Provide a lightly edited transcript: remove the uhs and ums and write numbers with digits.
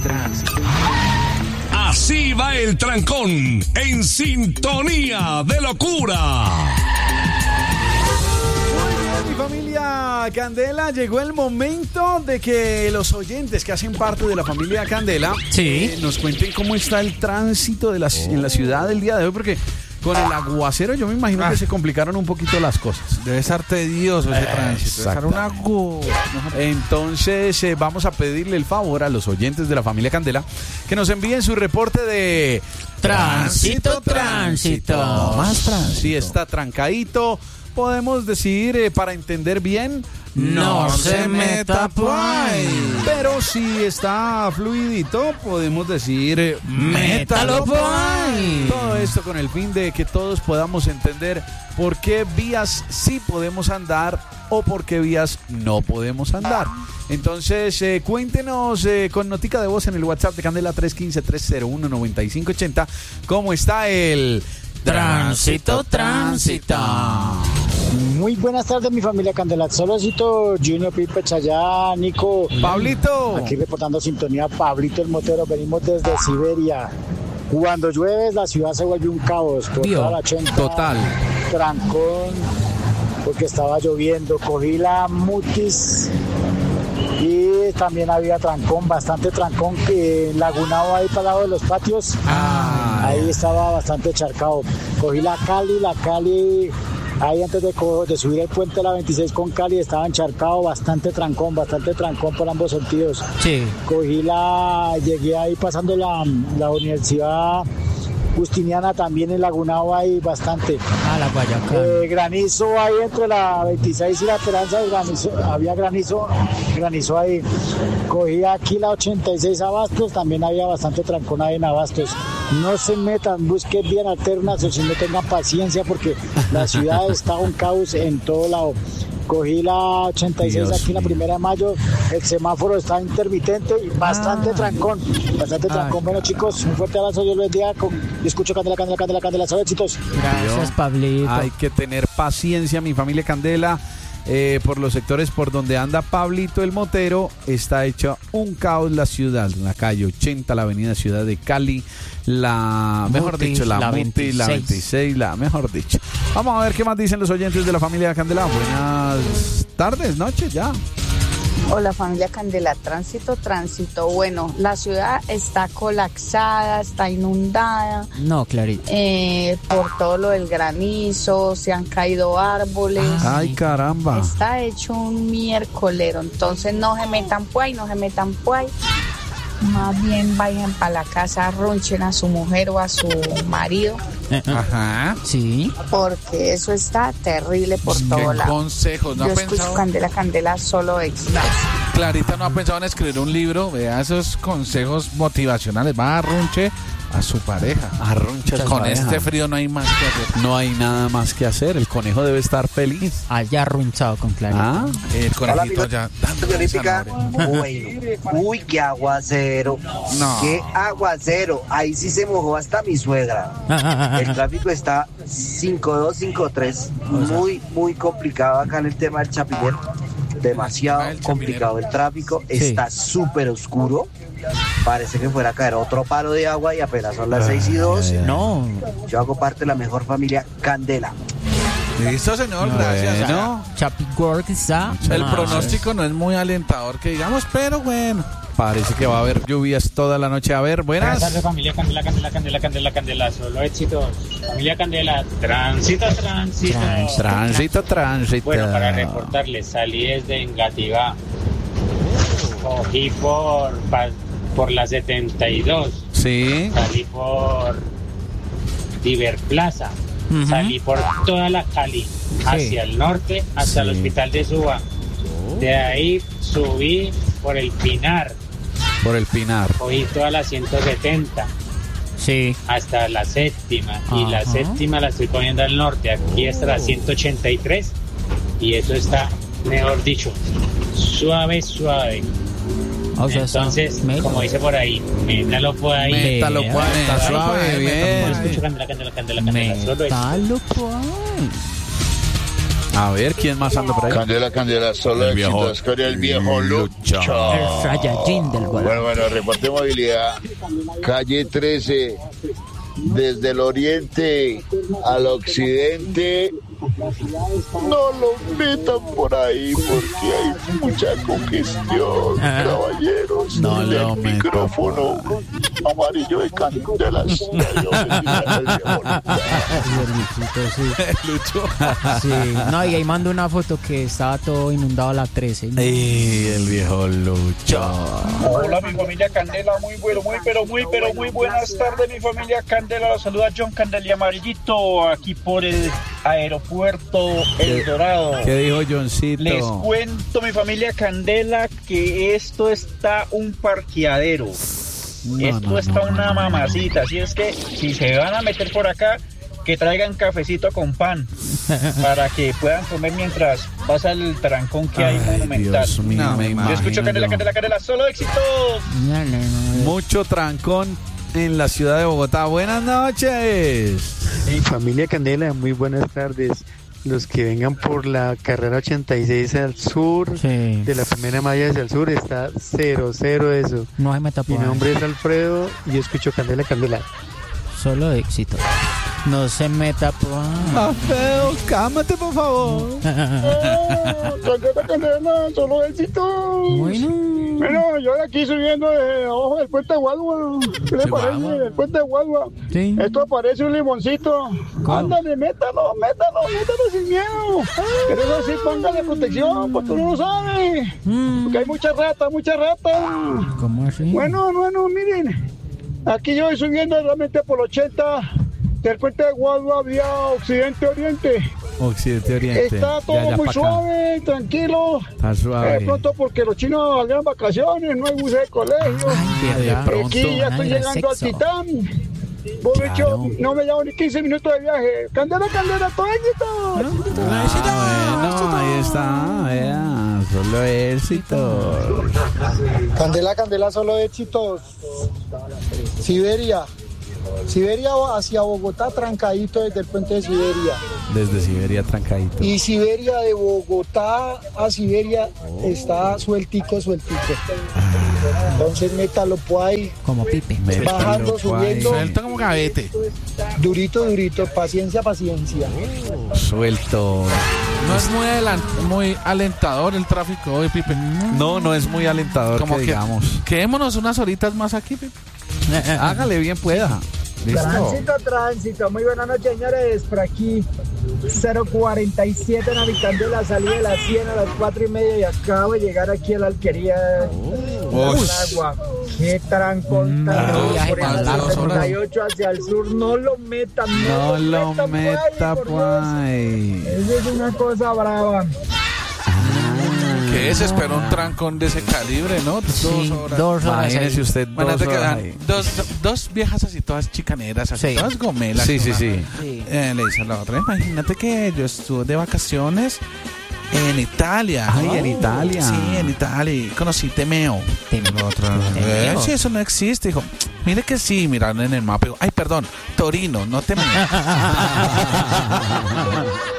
Así va el trancón, en sintonía de locura. Muy bien, mi familia Candela, llegó el momento de que los oyentes que hacen parte de la familia Candela nos cuenten cómo está el tránsito en la ciudad del día de hoy, porque con el aguacero yo me imagino que se complicaron un poquito las cosas. Debe estar tedioso ese tránsito. Debe estar una Entonces vamos a pedirle el favor a los oyentes de la familia Candela que nos envíen su reporte de Tránsito. Más tránsito. Si está trancadito, podemos decir para entender bien, no se meta por ahí. Pero si está fluidito, podemos decir métalo por ahí. Todo esto con el fin de que todos podamos entender por qué vías sí podemos andar o por qué vías no podemos andar. Entonces, cuéntenos con notica de voz en el WhatsApp de Candela 315-301-9580 cómo está el Tránsito. Muy buenas tardes, mi familia Candela. Solocito, Junior, Pipe, Chayá, Nico. Pablito. Aquí reportando sintonía, Pablito el Motero. Venimos desde Siberia. Cuando llueve, la ciudad se vuelve un caos. Por toda la 80. Total. Trancón, porque estaba lloviendo. Cogí la Mutis y también había trancón, bastante trancón, que lagunado ahí para el lado de los patios. Ahí estaba bastante charcado. Cogí la Cali, ahí antes de subir el puente de la 26 con Cali estaba encharcado, bastante trancón por ambos sentidos. Sí. Llegué ahí pasando la Universidad Justiniana, también en lagunado ahí bastante. La Guayacán. Granizo ahí entre la 26 y la Esperanza, había granizo ahí. Cogí aquí la 86 Abastos, también había bastante trancón ahí en Abastos. No se metan, busquen bien alternas o si no tengan paciencia porque la ciudad está un caos en todo lado. Cogí la 86 aquí en la 1 de mayo, el semáforo está intermitente y bastante trancón. Bueno, chicos, un fuerte abrazo, yo les bendiga. Yo escucho Candela, son éxitos. Gracias, Pablito. Hay que tener paciencia, mi familia Candela. Por los sectores por donde anda Pablito el Motero, está hecha un caos la ciudad, la calle 80, la avenida Ciudad de Cali, la 26, mejor dicho. Vamos a ver qué más dicen los oyentes de la familia Candela. Buenas tardes, noches ya. Hola familia Candela, tránsito. Bueno, la ciudad está colapsada, está inundada. No, Clarita. Por todo lo del granizo, se han caído árboles. Ay, caramba. Está hecho un miércolero, entonces no se metan por ahí. Más bien vayan para la casa, arrunchen a su mujer o a su marido. Ajá. Sí. Porque eso está terrible por todo lado. Consejos, ¿no Yo ha escucho pensado? Candela, solo éxitos. Clarita no ha pensado en escribir un libro. Vea esos consejos motivacionales. Va a arrunche a su pareja. Con este frío no hay más que hacer. No hay nada más que hacer. El conejo debe estar feliz. Allá arrunchado con Clarita. El conejito ya. Uy, qué aguacero. No. Qué aguacero. Ahí sí se mojó hasta mi suegra. El tráfico está 5253. Muy complicado acá en el tema del Chapinero. Demasiado complicado el tráfico. Está súper oscuro. Parece que fuera a caer otro palo de agua y apenas son las 6:12. No. Yo hago parte de la mejor familia Candela. Listo, señor, gracias. Bueno. Chapigor está. El pronóstico no es muy alentador que digamos, pero bueno. Parece que va a haber lluvias toda la noche. A ver, buenas. Buenas tardes, familia Candela, solo éxitos. Familia Candela, tránsito. Tránsito. Bueno, para reportarles, salí desde Engativá. Cogí por la 72. Sí. Salí por Diverplaza. Salí por toda la Cali, hacia el norte, hasta el hospital de Suba. De ahí subí por el Pinar. Cogí toda la 170. Sí. Hasta la séptima. Y la séptima la estoy cogiendo al norte. Aquí está la 183. Y eso está, mejor dicho, suave. O sea, entonces, como dice por ahí, métalo por ahí. Métalo por ahí, está suave, bien. Escucho Candela, solo éxito. Métalo por ahí. A ver, ¿quién más anda por ahí? Candela, solo el viejo Lucho. El Saiyajin del Guadalajara. Bueno, reporte movilidad. Calle 13, desde el oriente al occidente. No lo metan por ahí porque hay mucha congestión, caballeros. No el lo micrófono amarillo de Candelas. Lucho. Sí. No, y ahí mando una foto que estaba todo inundado a la 13. El viejo Lucho. Hola, mi familia Candela, muy buenas tardes, mi familia Candela. Los saluda John Candela Amarillito, aquí por el aeropuerto El Dorado. ¿Qué dijo Johncito? Les cuento, mi familia Candela, que esto está un parqueadero. Esto está una mamacita. Así es que si se van a meter por acá, que traigan cafecito con pan para que puedan comer mientras pasa el trancón que hay monumental. Dios mío, Yo escucho Candela, solo éxitos. Mucho trancón en la ciudad de Bogotá. Buenas noches. Familia Candela, muy buenas tardes. Los que vengan por la carrera 86 al sur, de la primera malla hacia el sur, está 0-0 eso. No hay metapuaje. Mi nombre es Alfredo y yo escucho Candela. Solo éxito. No se meta por... Alfredo, cálmate, por favor. Candela, solo éxito. Bueno, yo de aquí subiendo de abajo del puente de Guadua. ¿Qué le parece? El puente de Guadua. Sí. Esto parece un limoncito. Ándale, métalo sin miedo. Pero eso sí, póngale protección, porque uno no sabe. Porque hay mucha rata. ¿Cómo así? Bueno, miren. Aquí yo voy subiendo realmente por 80 del puente de Guadua vía Occidente-Oriente. Está todo muy suave, tranquilo. Está suave. De pronto porque los chinos saldrán vacaciones, no hay buses de colegio. Aquí ya estoy llegando al Titán. Borracho, no me llevo ni 15 minutos de viaje. Candela, todo éxito. Bueno, ahí está. Vea, solo éxito. Candela, solo éxitos. Siberia hacia Bogotá, trancadito desde el puente de Siberia. Desde Siberia, trancadito. Y Siberia de Bogotá a Siberia está sueltico. Entonces métalo por ahí. Como Pipe. Bajando, subiendo. Suelto como gavete. Durito. Paciencia. Suelto. No es muy alentador el tráfico hoy, Pipe. No es muy alentador, como que digamos. Quedémonos unas horitas más aquí, Pipe. Hágale bien pueda. ¿Listo? Tránsito. Muy buenas noches, señores. Por aquí 047 navegando la salida de la 100 a las 4:30 y acabo de llegar aquí a la alquería del agua. Qué trancón por el 78 hacia el sur. No lo meta pues. Eso es una cosa brava. Que ese esperó un trancón de ese calibre, ¿no? 2 horas. 2 horas. Imagínese usted, bueno, te quedan dos viejas así, todas chicaneras, así, todas gomelas. Sí. Le dice a la otra, imagínate que yo estuve de vacaciones en Italia. En Italia. Sí, en Italia. Y conocí Temeo. Sí, eso no existe. Dijo, mire que sí, miraron en el mapa. Digo, ay, perdón, Torino, no Temeo.